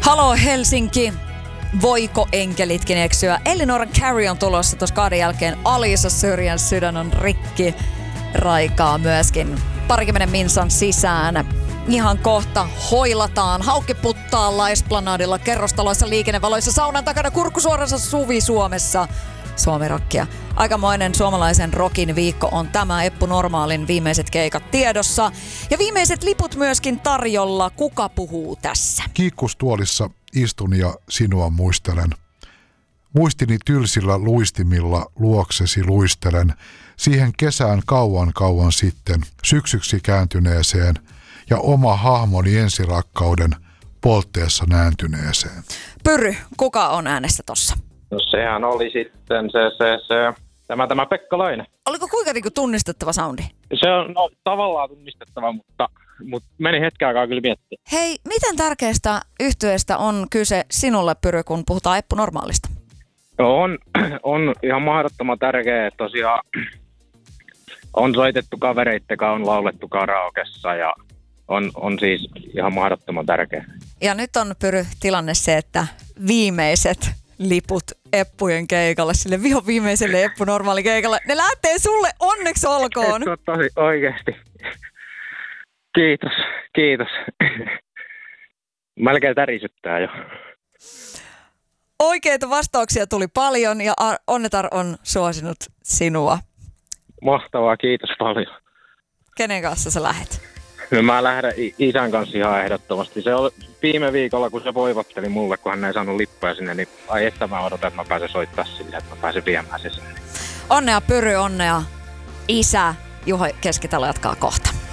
Halo Helsinki, voiko enkelitkin eksyä? Elinor Carey on tulossa tuossa kauden jälkeen. Alisa Syrjän sydän on rikki. Raikaa myöskin 20 minsan sisään. Ihan kohta hoilataan Haukiputtaalla, Esplanadilla, kerrostaloissa, liikennevaloissa, saunan takana, kurkkusuorassa Suvi Suomessa. Suomi-rockia. Aikamoinen suomalaisen rockin viikko on tämä. Eppu Normaalin viimeiset keikat tiedossa. Ja viimeiset liput myöskin tarjolla. Kuka puhuu tässä? Kiikkustuolissa istun ja sinua muistelen. Muistini tylsillä luistimilla luoksesi luistelen. Siihen kesään kauan sitten, syksyksi kääntyneeseen ja oma hahmoni ensirakkauden poltteessa nääntyneeseen. Pyry, kuka on äänessä tossa? No sehän oli sitten tämä Pekka Laine. Oliko kuinka tunnistettava soundi? Se on tavallaan tunnistettava, mutta meni hetken aikaa kyllä miettiä. Hei, miten tärkeästä yhtyeestä on kyse sinulle, Pyry, kun puhutaan Eppu Normaalista? On ihan mahdottoman tärkeä. Tosiaan on soitettu kavereitten kanssa, on laulettu karaokessa ja on siis ihan mahdottoman tärkeä. Ja nyt on, Pyry, tilanne se, että viimeiset liput Eppujen keikalle, sille viimeiselle Eppu Normaali keikalle, ne lähtee sulle, onneksi olkoon. Tosi oikeasti. Kiitos. Melkein tärisyttää jo. Oikeita vastauksia tuli paljon ja Onnetar on suosinut sinua. Mahtavaa, kiitos paljon. Kenen kanssa sä lähet? No mä lähden isän kanssa ihan ehdottomasti. Se oli viime viikolla, kun se voivotteli mulle, kun hän ei saanut lippuja sinne, niin ai että mä odotan, että mä pääsen soittaa sille, että mä pääsen viemään se sinne. Onnea Pyry, onnea isä. Juho Keskitalo jatkaa kohta.